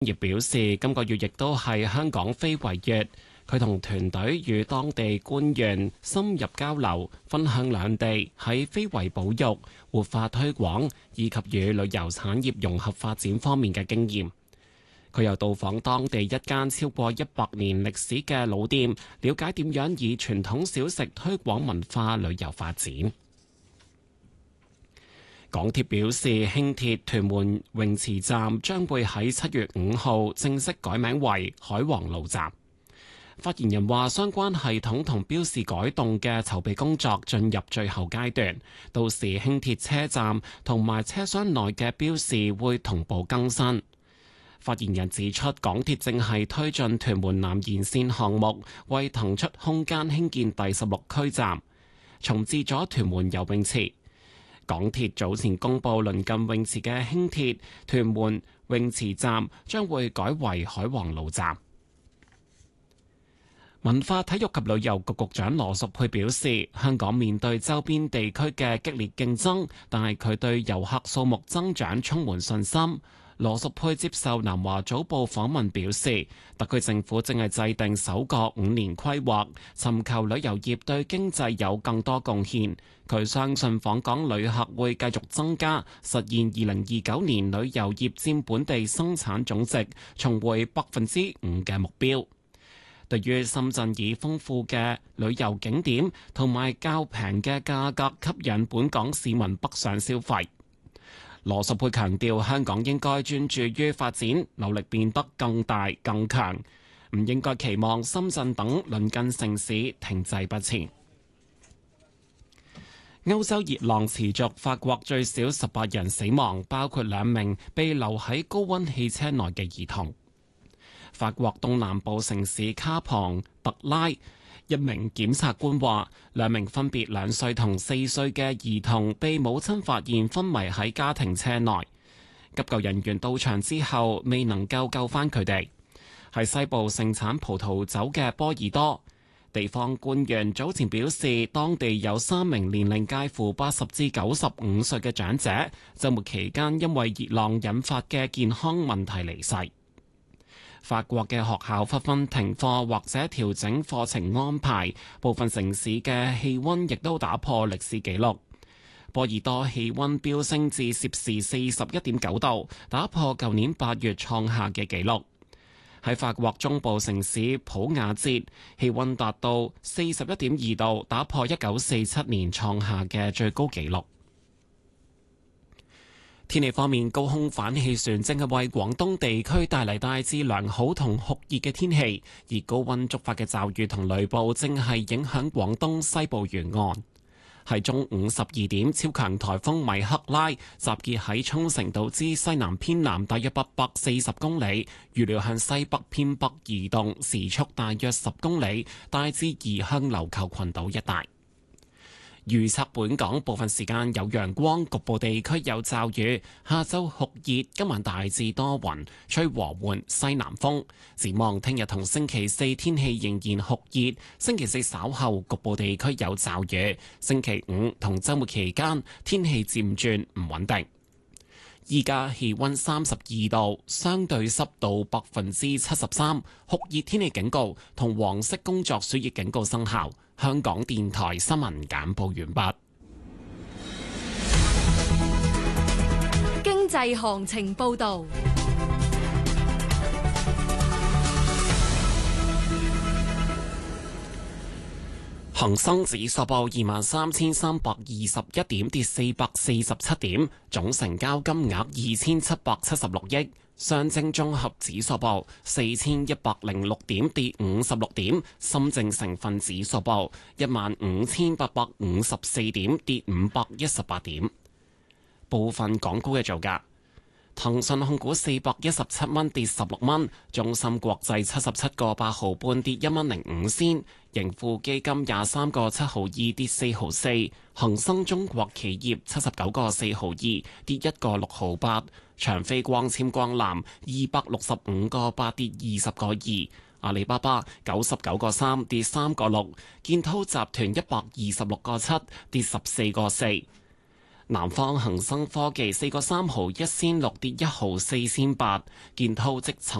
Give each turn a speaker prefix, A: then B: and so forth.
A: 亦表示，今個月亦都係香港非遺月。佢同團隊與當地官員深入交流，分享兩地喺非遺保育、活化推廣以及與旅遊產業融合發展方面嘅經驗。佢又到訪當地一間超過100年歷史嘅老店，了解點樣以傳統小食推廣文化旅遊發展。港鐵表示，輕鐵屯門泳池站將會喺7月5號正式改名為海皇路站。發言人話，相關系統同標示改動嘅籌備工作進入最後階段，到時輕鐵車站同埋車廂內嘅標示會同步更新。發言人指出，港鐵正係推進屯門南延線項目，為騰出空間興建第16區站，重置咗屯門游泳池。港鐵早前公布鄰近泳池嘅輕鐵屯門泳池站將會改為海皇路站。文化體育及旅遊局局長羅淑佩表示，香港面對周邊地區嘅激烈競爭，但係佢對遊客數目增長充滿信心。羅淑佩接受南華早報訪問表示，特區政府正係制定首個5年規劃，尋求旅遊業對經濟有更多貢獻。佢相信訪港旅客會繼續增加，實現2029年旅遊業佔本地生產總值重回5%嘅目標。對於深圳以豐富嘅旅遊景點同埋較平嘅價格吸引本港市民北上消費，羅淑佩強調香港應該專注於發展，努力變得更大更強，唔應該期望深圳等鄰近城市停滯不前。歐洲熱浪持續，法國最少18人死亡，包括2名被留喺高溫汽車內嘅兒童。法國東南部城市卡龐特拉一名檢察官話，2名分別2歲同4歲嘅兒童被母親發現昏迷喺家庭車內，急救人員到場之後未能夠救返佢哋。喺西部盛產葡萄酒嘅波爾多，地方官員早前表示，當地有3名年齡介乎80至95歲嘅長者，週末期間因為熱浪引發嘅健康問題離世。法國嘅學校紛紛停課或者調整課程安排，部分城市嘅氣溫亦都打破歷史紀錄。波爾多氣溫飆升至攝氏41.9度，打破舊年8月創下嘅紀錄。喺法國中部城市普瓦捷，氣溫達到41.2度，打破1947年創下嘅最高紀錄。天氣方面，高空反氣旋正係為廣東地區帶嚟大致良好同酷熱嘅天氣，而高溫觸發嘅驟雨同雷暴正係影響廣東西部沿岸。喺中午12點，超強颱風米克拉集結喺沖繩島之西南偏南大約840公里，預料向西北偏北移動，時速大約10公里，大致移向琉球群島一帶。預測本港部分時間有陽光，局部地區有驟雨。下晝酷熱，今晚大致多雲，吹和緩西南風。展望聽日同星期四天氣仍然酷熱，星期四稍後局部地區有驟雨。星期五同週末期間天氣漸轉唔穩定。依家氣溫32度，相對濕度73%，酷熱天氣警告同黃色工作暑熱警告生效。香港電台新聞簡報完畢。
B: 經濟行情報道。
A: 恒生指數報23,321點，跌447點，總成交金額2776億。上證綜合指數報4106點，跌56點。深證成分指數報15,854點，跌518點。部分港股嘅造價。騰訊控股417蚊，跌16蚊；中芯國際77個8毫半，跌1蚊05仙；盈富基金23個7毫2，跌4毫4；恒生中國企業79個4毫2，跌1個6毫8；長飛光纖光纜265個8，跌20個2；阿里巴巴99個3，跌3個6；建滔集團126個7，跌14個4。 南方恒生科技4個3毫1仙6跌1毫4仙8，建滔積層